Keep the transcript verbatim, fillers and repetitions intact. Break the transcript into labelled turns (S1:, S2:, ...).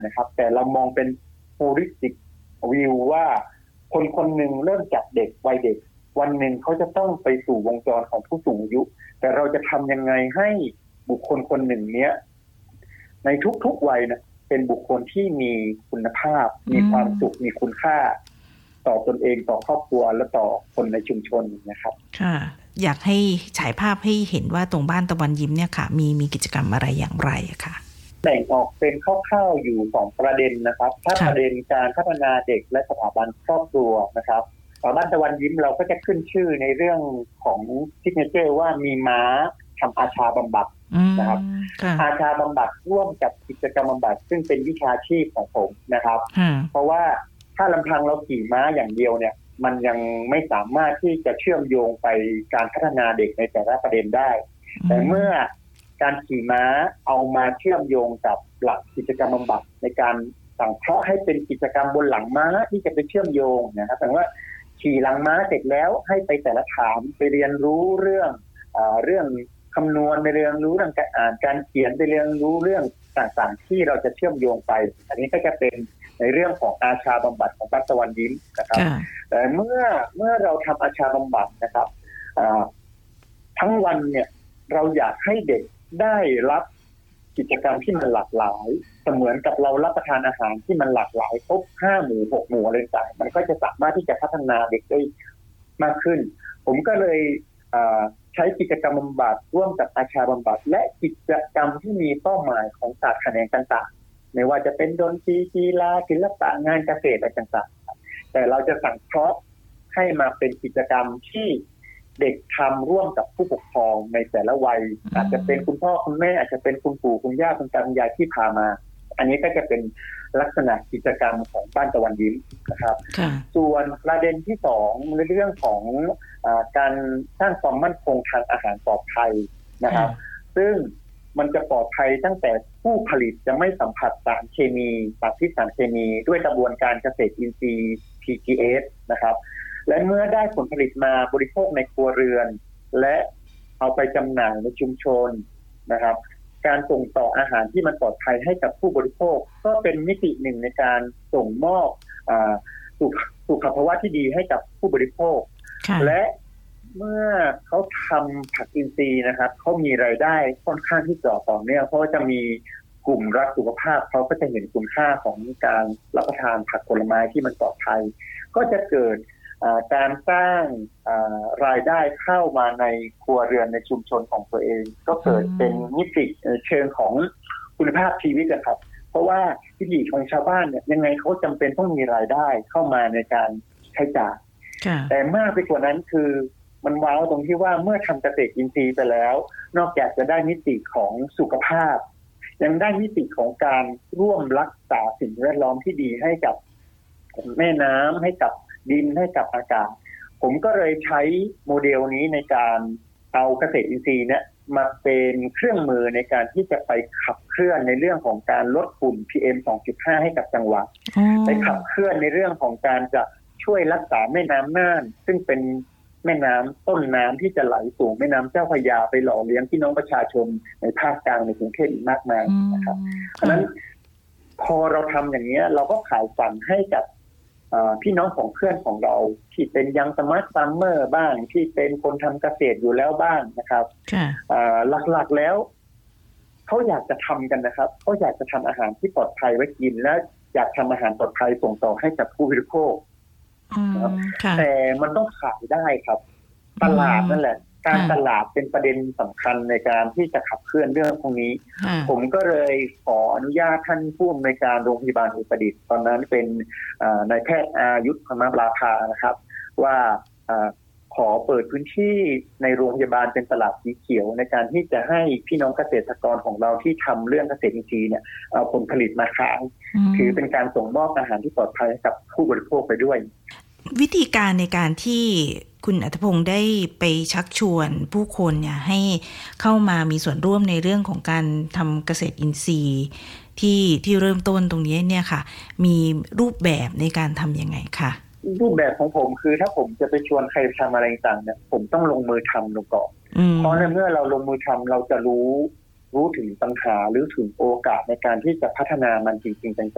S1: นะครับแต่เรามองเป็น holistic view ว่าคนคนหนึ่งเริ่มจากเด็กวัยเด็กวันหนึ่งเขาจะต้องไปสู่วงจรของผู้สูงอายุแต่เราจะทำยังไงให้บุคคลคนหนึ่งเนี้ยในทุกๆวัยนะเป็นบุคคลที่มีคุณภาพมีความสุขมีคุณค่าต่อตนเองต่อครอบครัวและต่อคนในชุมชนนะครับ
S2: ค่ะอยากให้ฉายภาพให้เห็นว่าตรงบ้านตะวันยิ้มเนี่ยค่ะมีมีกิจกรรมอะไรอย่างไรค่ะ
S1: แบ่งออกเป็นคร่าวๆอยู่สองประเด็นนะครับถ้าประเด็นการพัฒนาเด็กและสถาบันครอบครัวนะครับบ้านตะวันยิ้มเราก็จะขึ้นชื่อในเรื่องของซิกเนเจอร์ว่ามีม้าทำอาชาบำบัดนะครับอาชาบำบัดร่วมกับกิจกรรมบำบัดซึ่งเป็นวิชาชีพของผมนะครับเพราะว่าถ้าลำพังเราขี่ม้าอย่างเดียวเนี่ยมันยังไม่สามารถที่จะเชื่อมโยงไปการพัฒนาเด็กในแต่ละประเด็นได้แต่เมื่อการขี่ม้าเอามาเชื่อมโยงกับหลักกิจกรรมบำบัดในการสั่งเคราะห์ให้เป็นกิจกรรมบนหลังม้าที่จะไปเชื่อมโยงนะครับแต่ว่าขี่หลังม้าเสร็จแล้วให้ไปแต่ละฐานไปเรียนรู้เรื่องอ่าเรื่องคำนวณไปเรียนรู้เรื่องการอ่านการเขียนไปเรียนรู้เรื่องต่างๆที่เราจะเชื่อมโยงไปอันนี้ก็จะเป็นในเรื่องของอาชาบำบัดของบ้านตะวันยิ้มนะครับแต่เมื่อเมื่อเราทำอาชาบำบัดนะครับทั้งวันเนี่ยเราอยากให้เด็กได้รับกิจกรรมที่มันหลากหลายเสมือนกับเรารับประทานอาหารที่มันหลากหลายครบห้าหมู่หกหมู่อะไรต่างมันก็จะสามารถที่จะพัฒนาเด็กได้มากขึ้นผมก็เลยใช้กิจกรรมบำบัดร่วมกับอาชาบำบัดและกิจกรรมที่มีเป้าหมายของศาสตร์แขนงต่างๆไม่ว่าจะเป็นดนตรีกีฬาศิลปะงานเกษตรอะไรต่างๆแต่เราจะสังเคราะห์ให้มาเป็นกิจกรรมที่เด็กทำร่วมกับผู้ปกครองในแต่ละวัยอาจจะเป็นคุณพ่อคุณแม่อาจจะเป็นคุณปู่คุณย่าคุณตาคุณยายที่พามาอันนี้ก็จะเป็นลักษณะกิจกรรมของบ้านตะวันยิ้มนะครับส่วนประเด็นที่สองในเรื่องของอ่าการสร้างความมั่นคงทางอาหารปลอดภัยนะครับซึ่งมันจะปลอดภัยตั้งแต่ผู้ผลิตจะไม่สัมผัสสารเคมีสารพิษสารเคมีด้วยกระบวนการเกษตรอินทรีย์ พี จี เอส นะครับและเมื่อได้ผลผลิตมาบริโภคในครัวเรือนและเอาไปจำหน่ายในชุมชนนะครับการส่งต่ออาหารที่มันปลอดภัยให้กับผู้บริโภคก็เป็นมิติหนึ่งในการส่งมอบสุขภาวะที่ดีให้กับผู้บริโภคและเมื่อเขาทำผักอินทรีย์นะครับเขามีรายได้ค่อนข้างที่จะต่อเนื่องเพราะว่าจะมีกลุ่มรักสุขภาพเขาก็จะเห็นคุณค่าของการรับประทานผักผลไม้ที่มันปลอดภัยก็จะเกิดการสร้างรายได้เข้ามาในครัวเรือนในชุมชนของตัวเองก็เกิดเป็นมิติเชิงของคุณภาพชีวิตนะครับเพราะว่าวิถีของชาวบ้านเนี่ยยังไงเขาจำเป็นต้องมีรายได้เข้ามาในการใช้จ่ายแต่มากไปกว่านั้นคือมันว้าวตรงที่ว่าเมื่อทำเกษตรอินทรีย์ไปแล้วนอกจากจะได้มิติของสุขภาพยังได้มิติของการร่วมรักษาสิ่งแวดล้อมที่ดีให้กับแม่น้ำให้กับดินให้กับอากาศผมก็เลยใช้โมเดลนี้ในการเอาเกษตรอินทรีย์เนี่ยมาเป็นเครื่องมือในการที่จะไปขับเคลื่อนในเรื่องของการลดฝุ่น พี เอ็ม สองจุดห้า ให้กับจังหวัดไปขับเคลื่อนในเรื่องของการจะช่วยรักษาแม่น้ำน่านซึ่งเป็นแม่น้ำต้นน้ำที่จะไหลสู่แม่น้ำเจ้าพระยาไปหล่อเลี้ยงพี่น้องประชาชนในภาคกลางในกรุงเทพอีกมากมายนะครับเพราะฉะนั้นพอเราทำอย่างนี้เราก็ขายฝันให้กับพี่น้องของเพื่อนของเราที่เป็นยังสมาร์ทฟาร์มเมอร์บ้างที่เป็นคนทำเกษตรอยู่แล้วบ้างนะครับหลักๆแล้วเขาอยากจะทำกันนะครับเขาอยากจะทำอาหารที่ปลอดภัยไว้กินและอยากทำอาหารปลอดภัยส่งต่อให้กับผู้บริโภคแต่มันต้องขายได้ครับตลาดนั่นแหละการตลาดเป็นประเด็นสำคัญในการที่จะขับเคลื่อนเรื่องพวกนี้ผมก็เลยขออนุญาตท่านผู้อำนวยการโรงพยาบาลอุตรดิตถ์ตอนนั้นเป็นนายแพทย์อายุธธรรมราภานะครับว่าขอเปิดพื้นที่ในโรงพยาบาลเป็นตลาดสีเขียวในการที่จะให้พี่น้องเกษตรกรของเราที่ทำเรื่องเกษตรอินทรีย์เนี่ยเอาผลผลิตมาขายถือเป็นการส่งมอบอาหารที่ปลอดภัยให้กับผู้บริโภคไปด้วย
S2: วิธีการในการที่คุณอัธพงศ์ได้ไปชักชวนผู้คนเนี่ยให้เข้ามามีส่วนร่วมในเรื่องของการทำเกษตรอินทรีย์ที่ที่เริ่มต้นตรงนี้เนี่ยค่ะมีรูปแบบในการทำยังไงคะ
S1: รูปแบบของผมคือถ้าผมจะไปชวนใครทำอะไรต่างเนี่ยผมต้องลงมือทำลงก่อนเพราะในเมื่อเราลงมือทำเราจะรู้รู้ถึงปัญหาหรือถึงโอกาสในการที่จะพัฒนามันจริงๆจั